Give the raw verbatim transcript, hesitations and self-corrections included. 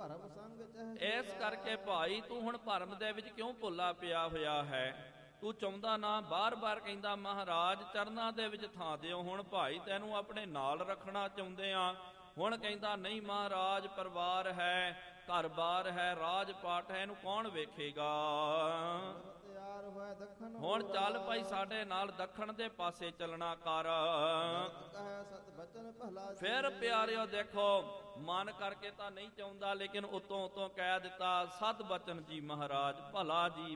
ਭਰਮ ਸੰਗ ਚਹਿ ਇਸ ਕਰਕੇ ਭਾਈ ਤੂੰ ਹੁਣ ਭਰਮ ਦੇ ਵਿੱਚ ਕਿਉਂ ਭੁੱਲਾ ਪਿਆ ਹੋਇਆ ਹੈ? ਤੂੰ ਚਾਹੁੰਦਾ ਨਾ, ਬਾਰ-ਬਾਰ ਕਹਿੰਦਾ ਮਹਾਰਾਜ ਚਰਨਾਂ ਦੇ ਵਿੱਚ ਥਾਂ ਦਿਓ। ਹੁਣ ਭਾਈ ਤੈਨੂੰ ਆਪਣੇ ਨਾਲ ਰੱਖਣਾ ਚਾਹੁੰਦੇ ਆ। ਹੁਣ ਕਹਿੰਦਾ ਨਹੀਂ ਮਹਾਰਾਜ, ਪਰਿਵਾਰ ਹੈ, ਘਰ-ਬਾਰ ਹੈ, ਰਾਜ-ਪਾਟ ਹੈ, ਇਹਨੂੰ ਕੌਣ ਵੇਖੇਗਾ? ਤਿਆਰ ਹੋਇ ਦੱਖਣ ਹੁਣ ਚੱਲ ਭਾਈ ਸਾਡੇ ਨਾਲ ਦੱਖਣ ਦੇ ਪਾਸੇ ਚੱਲਣਾ ਕਰ। ਕਹੈ ਸਤ ਬਚਨ ਭਲਾ ਫਿਰ ਪਿਆਰਿਓ ਦੇਖੋ, ਮਨ ਕਰਕੇ ਤਾਂ ਨਹੀਂ ਚਾਹੁੰਦਾ, ਲੇਕਿਨ ਉਤੋਂ ਉਤੋਂ ਕਹਿ ਦਿੱਤਾ ਸਤ ਬਚਨ ਜੀ ਮਹਾਰਾਜ, ਭਲਾ ਜੀ